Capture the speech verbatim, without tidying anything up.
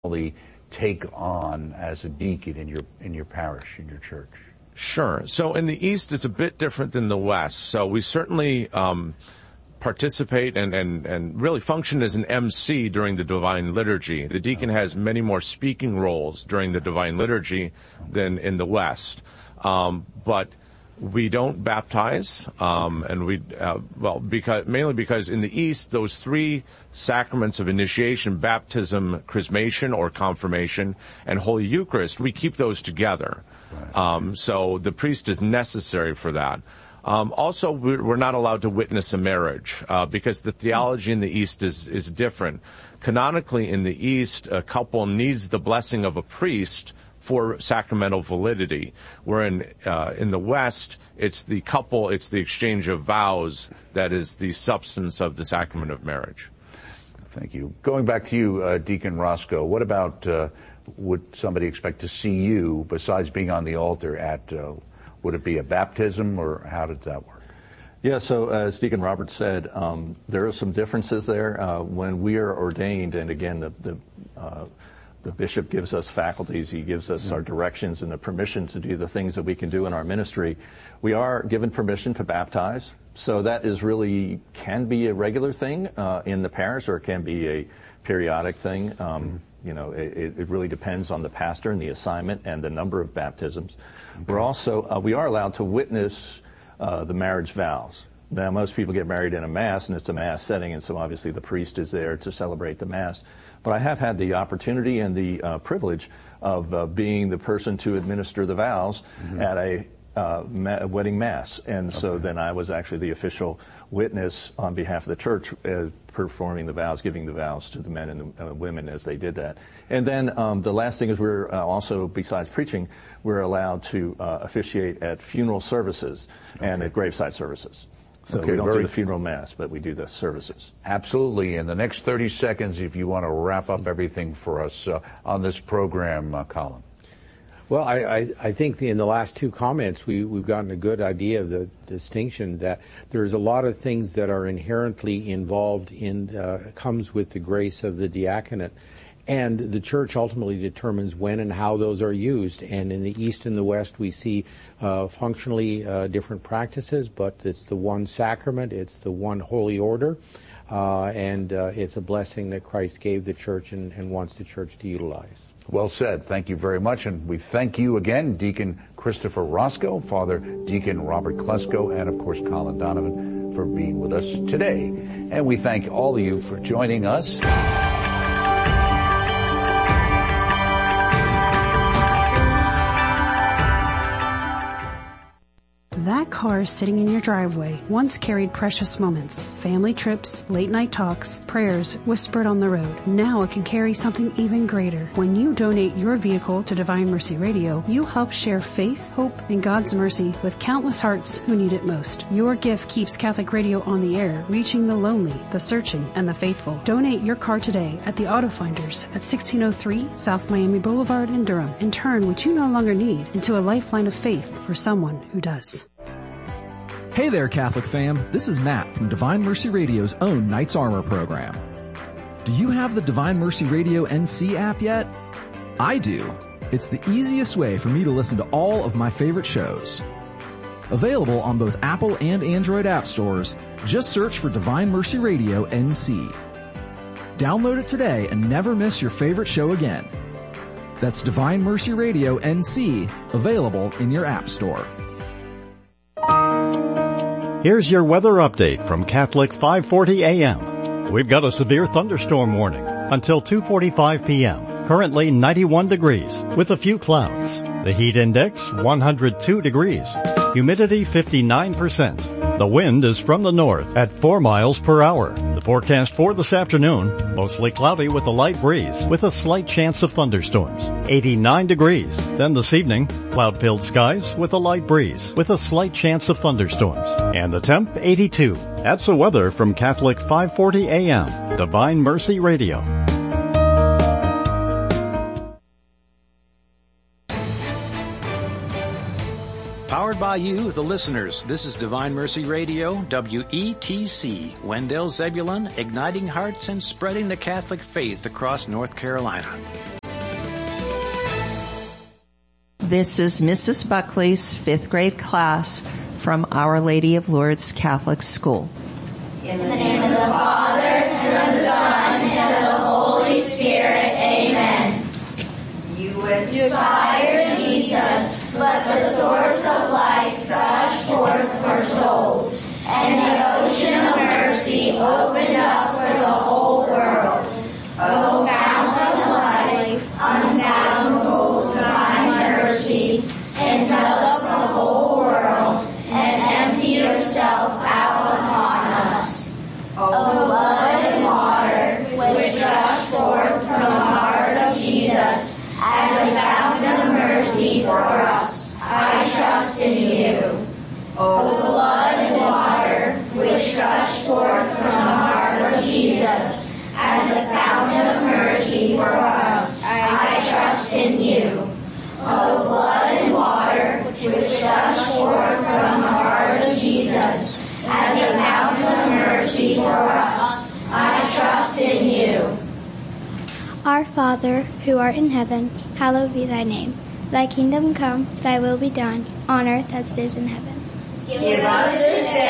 take on as a deacon in your in your parish, in your church? Sure. So in the East, it's a bit different than the West. So we certainly um, participate and, and, and really function as an M C during the Divine Liturgy. The deacon has many more speaking roles during the Divine Liturgy than in the West. Um, but we don't baptize, um, and we, uh, well, because, mainly because in the East, those three sacraments of initiation, baptism, chrismation or confirmation, and Holy Eucharist, we keep those together. Right. Um, so the priest is necessary for that. Um, also, we're not allowed to witness a marriage, uh, because the theology in the East is, is different. Canonically, in the East, a couple needs the blessing of a priest for sacramental validity, where in, uh, in the West, it's the couple, it's the exchange of vows that is the substance of the sacrament of marriage. Thank you. Going back to you, uh, Deacon Roscoe, what about, uh, would somebody expect to see you, besides being on the altar, at, uh, would it be a baptism, or how did that work? Yeah, so as Deacon Robert said, um, there are some differences there. Uh, when we are ordained, and again, the, the uh, The bishop gives us faculties, he gives us our directions and the permission to do the things that we can do in our ministry. We are given permission to baptize, so that is really, can be a regular thing uh, in the parish, or it can be a periodic thing. Um, you know, it, it really depends on the pastor and the assignment and the number of baptisms. Okay. We're also, uh, we are allowed to witness uh, the marriage vows. Now, most people get married in a mass, and it's a mass setting, and so obviously the priest is there to celebrate the mass. But I have had the opportunity and the uh, privilege of uh, being the person to administer the vows mm-hmm. at a uh, ma- wedding mass. And okay. so then I was actually the official witness on behalf of the church, uh, performing the vows, giving the vows to the men and the uh, women as they did that. And then um, the last thing is we're uh, also, besides preaching, we're allowed to uh, officiate at funeral services okay. and at graveside services. So okay, we don't do the funeral mass, but we do the services. Absolutely. In the next thirty seconds, if you want to wrap up everything for us uh, on this program, uh, Colin. Well, I, I, I think in the last two comments, we, we've gotten a good idea of the distinction that there's a lot of things that are inherently involved in, uh, comes with the grace of the diaconate. And the church ultimately determines when and how those are used. And in the East and the West, we see uh, functionally uh, different practices, but it's the one sacrament, it's the one holy order, uh, and uh, it's a blessing that Christ gave the church and, and wants the church to utilize. Well said. Thank you very much. And we thank you again, Deacon Christopher Roscoe, Father Deacon Robert Klesko, and of course Colin Donovan, for being with us today. And we thank all of you for joining us. That car sitting in your driveway once carried precious moments, family trips, late night talks, prayers whispered on the road. Now it can carry something even greater. When you donate your vehicle to Divine Mercy Radio, you help share faith, hope, and God's mercy with countless hearts who need it most. Your gift keeps Catholic Radio on the air, reaching the lonely, the searching, and the faithful. Donate your car today at the Auto Finders at sixteen oh three South Miami Boulevard in Durham, and turn what you no longer need into a lifeline of faith for someone who does. Hey there, Catholic fam. This is Matt from Divine Mercy Radio's own Knights Armor program. Do you have the Divine Mercy Radio N C app yet? I do. It's the easiest way for me to listen to all of my favorite shows. Available on both Apple and Android app stores, just search for Divine Mercy Radio N C. Download it today and never miss your favorite show again. That's Divine Mercy Radio N C, available in your app store. Here's your weather update from Catholic five forty A M. We've got a severe thunderstorm warning until two forty-five P M Currently ninety-one degrees with a few clouds. The heat index one hundred two degrees. Humidity fifty-nine percent. The wind is from the north at four miles per hour. The forecast for this afternoon, mostly cloudy with a light breeze with a slight chance of thunderstorms. eighty-nine degrees. Then this evening, cloud-filled skies with a light breeze with a slight chance of thunderstorms. And the temp, eighty-two. That's the weather from Catholic five forty A M, Divine Mercy Radio. Powered by you, the listeners. This is Divine Mercy Radio, W E T C, Wendell Zebulon, igniting hearts and spreading the Catholic faith across North Carolina. This is Missus Buckley's fifth grade class from Our Lady of Lourdes Catholic School. In the name of the Father, and the Son, and of the Holy Spirit, amen. You inspire Jesus, let the source of life gush forth for souls, and the ocean of mercy opened up for the whole world. O fount of life, unfathomable divine mercy, envelop the whole world, and empty yourself out upon us. O blood and water, which gush forth from the heart of Jesus, as a fountain of mercy for us, I trust in you. O blood and water, which gush forth from the heart of Jesus, as a fountain of mercy for us, I trust in you. O blood and water, which gush forth from the heart of Jesus, as a fountain of mercy for us, I trust in you. Our Father, who art in heaven, hallowed be thy name. Thy kingdom come, thy will be done, on earth as it is in heaven. Give us this day